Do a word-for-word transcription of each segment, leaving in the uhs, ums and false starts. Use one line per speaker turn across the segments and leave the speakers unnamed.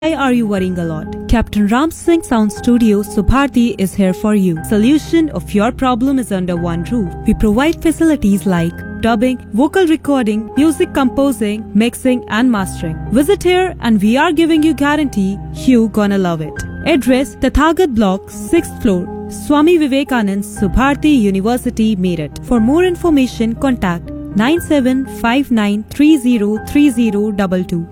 Why are you worrying a lot? Captain Ram Singh Sound Studio Subharti is here for you. Solution of your problem is under one roof. We provide facilities like dubbing, vocal recording, music composing, mixing and mastering. Visit here and we are giving you guarantee you gonna love it. Address Tathagat Block, sixth floor, Swami Vivekanand Subharti University, Meerut. For more information, contact nine seven five nine three zero three zero two two.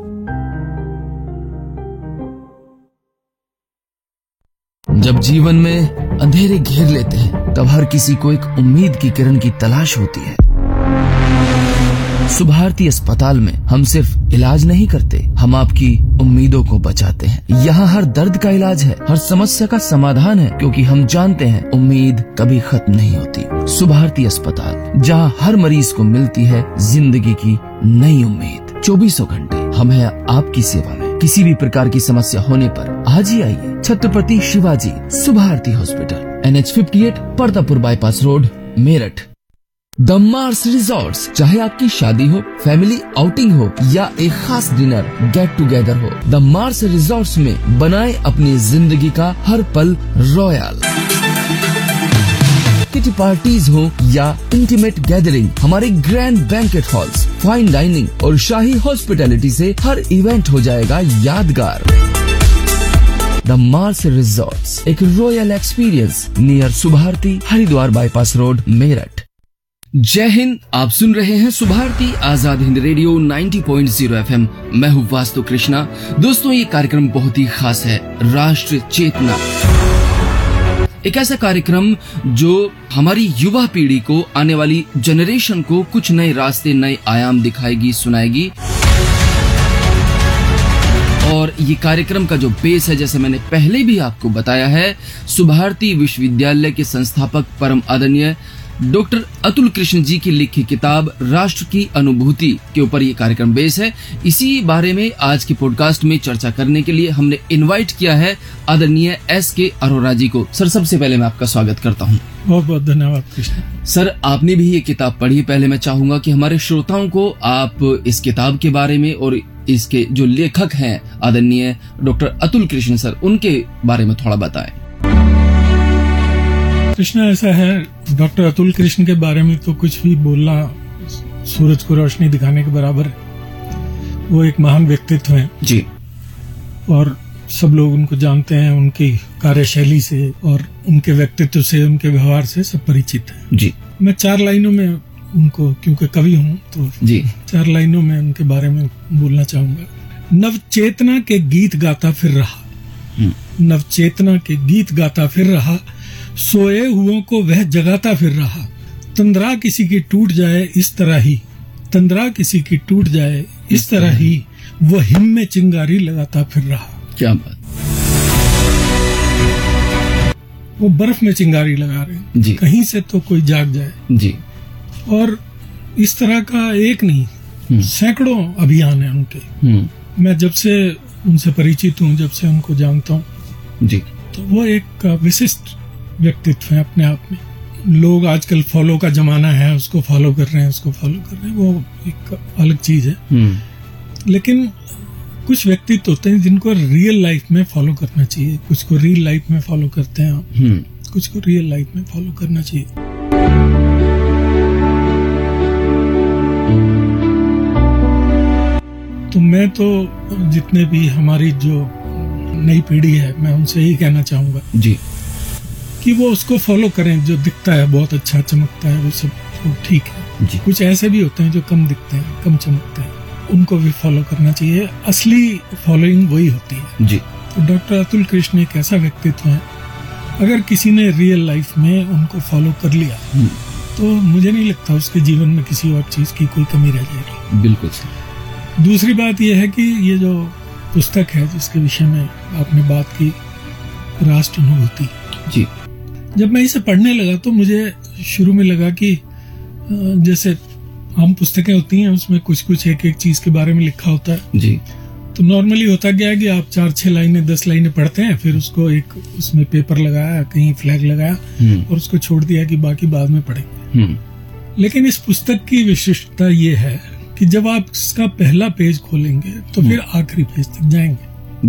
जब जीवन में अंधेरे घेर लेते हैं तब हर किसी को एक उम्मीद की किरण की तलाश होती है। सुभारती अस्पताल में हम सिर्फ इलाज नहीं करते, हम आपकी उम्मीदों को बचाते हैं। यहाँ हर दर्द का इलाज है, हर समस्या का समाधान है, क्योंकि हम जानते हैं उम्मीद कभी खत्म नहीं होती। सुभारती अस्पताल, जहाँ हर मरीज को मिलती है जिंदगी की नई उम्मीद। चौबीसों घंटे हम हैं आपकी सेवा में। किसी भी प्रकार की समस्या होने पर आज ही आइए। Chhatrapati Shivaji Subharti hospital, N H fifty eight, Partapur bypass road, Meerut. The Mars resorts, चाहे आपकी शादी हो, फैमिली आउटिंग हो या एक खास डिनर गेट टुगेदर हो, द मार्स रिजॉर्ट्स में बनाए अपनी जिंदगी का हर पल रॉयल। किटी पार्टीज हो या इंटीमेट गैदरिंग, हमारे grand banquet halls, fine dining और शाही हॉस्पिटैलिटी से हर इवेंट हो जाएगा यादगार। द मार्स रिजॉर्ट्स, एक royal experience near Subharti, Haridwar bypass road, Meerut. जय हिंद, आप सुन रहे हैं सुभारती आजाद हिंद रेडियो नब्बे पॉइंट शून्य एफ एम। मैं हूँ वास्तु कृष्णा। दोस्तों, ये कार्यक्रम बहुत ही खास है, राष्ट्र चेतना। एक ऐसा कार्यक्रम जो हमारी युवा पीढ़ी को, आने वाली जनरेशन को कुछ नए रास्ते, नए आयाम दिखाएगी, सुनाएगी। और ये कार्यक्रम का जो बेस है, जैसे मैंने पहले भी आपको बताया है, सुभारती विश्वविद्यालय के संस्थापक परम आदरणीय डॉक्टर अतुल कृष्ण जी की लिखी किताब राष्ट्र की अनुभूति के ऊपर ये कार्यक्रम बेस है। इसी बारे में आज के पॉडकास्ट में चर्चा करने के लिए हमने इनवाइट किया है आदरणीय एस के अरोरा जी को। सर, सबसे पहले मैं आपका स्वागत करता हूँ।
बहुत बहुत धन्यवाद कृष्ण।
सर, आपने भी ये किताब पढ़ी। पहले मैं चाहूंगा कि हमारे श्रोताओं को आप इस किताब के बारे में और इसके जो लेखक हैं आदरणीय डॉक्टर अतुल कृष्ण सर, उनके बारे में थोड़ा बताएं।
कृष्णा, ऐसा है, डॉक्टर अतुल कृष्ण के बारे में तो कुछ भी बोलना सूरज को रोशनी दिखाने के बराबर है। वो एक महान व्यक्तित्व हैं
जी, और
सब लोग उनको जानते हैं, उनकी कार्यशैली से और उनके व्यक्तित्व से, उनके व्यवहार से सब परिचित हैं
जी।
मैं चार लाइनों में उनको, क्योंकि कवि हूँ तो
जी,
चार लाइनों में उनके बारे में बोलना चाहूंगा। नवचेतना के गीत गाता फिर रहा, नवचेतना के गीत गाता फिर रहा, सोए हुओं को वह जगाता फिर रहा। तंद्रा किसी की टूट जाए इस तरह ही, तंद्रा किसी की टूट जाए इस तरह ही, वो हिम में चिंगारी लगाता फिर रहा।
क्या बात।
वो बर्फ में चिंगारी लगा रहे हैं
जी,
कहीं से तो कोई जाग जाए जी। और इस तरह का एक नहीं, सैकड़ों अभियान है उनके। मैं जब से उनसे परिचित हूँ, जब से उनको जानता हूँ जी, तो वो एक विशिष्ट व्यक्तित्व है अपने आप में। लोग आजकल फॉलो का जमाना है, उसको फॉलो कर रहे हैं, उसको फॉलो कर रहे हैं, वो एक अलग चीज है। लेकिन कुछ व्यक्तित्व होते हैं जिनको रियल लाइफ में फॉलो करना चाहिए। कुछ को रियल लाइफ में फॉलो करते हैं आप, कुछ को रियल लाइफ में फॉलो करना चाहिए। तो मैं तो जितने भी हमारी जो नई पीढ़ी है, मैं उनसे यही कहना चाहूंगा जी कि वो उसको फॉलो करें। जो दिखता है बहुत अच्छा, चमकता है, वो सब तो ठीक है जी। कुछ ऐसे भी होते हैं जो कम दिखते हैं, कम चमकते हैं, उनको भी फॉलो करना चाहिए। असली फॉलोइंग वही होती है जी। तो डॉक्टर अतुल कृष्ण एक ऐसा व्यक्तित्व है, अगर किसी ने रियल लाइफ में उनको फॉलो कर लिया तो मुझे नहीं लगता उसके जीवन में किसी और चीज की कोई कमी रह जाएगी।
बिल्कुल।
दूसरी बात यह है कि ये जो पुस्तक है जिसके विषय में आपने बात की, राष्ट्र अनुभूति जी, जब मैं इसे पढ़ने लगा तो मुझे शुरू में लगा कि जैसे हम पुस्तकें होती हैं उसमें कुछ कुछ एक एक चीज के बारे में लिखा होता है जी। तो नॉर्मली होता क्या है कि आप चार छह लाइनें, दस लाइनें पढ़ते हैं, फिर उसको एक उसमें पेपर लगाया, कहीं फ्लैग लगाया और उसको छोड़ दिया कि बाकी बाद में पढ़ेंगे। लेकिन इस पुस्तक की विशिष्टता ये है कि जब आप इसका पहला पेज खोलेंगे तो फिर आखिरी पेज तक जाएंगे।